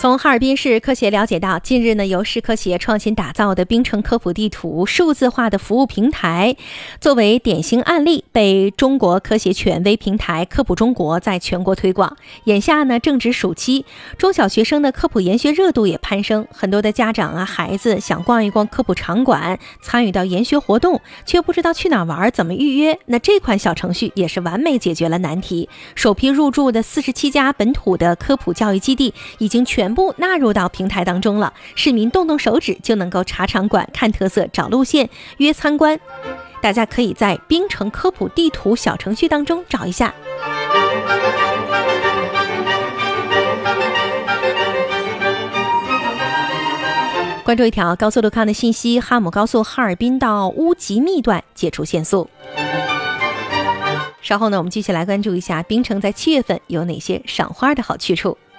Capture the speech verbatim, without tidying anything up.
从哈尔滨市科协了解到，近日呢，由市科协创新打造的冰城科普地图数字化的服务平台，作为典型案例，被中国科协权威平台科普中国在全国推广。眼下呢，正值暑期，中小学生的科普研学热度也攀升，很多的家长啊，孩子想逛一逛科普场馆，参与到研学活动，却不知道去哪玩，怎么预约。那这款小程序也是完美解决了难题。首批入驻的四十七家本土的科普教育基地已经全全部纳入到平台当中了，市民动动手指就能够查场馆、看特色、找路线、约参观。大家可以在冰城科普地图小程序当中找一下。关注一条高速路况的信息，哈姆高速哈尔滨到乌吉密段解除限速。稍后呢，我们继续来关注一下冰城在七月份有哪些赏花的好去处。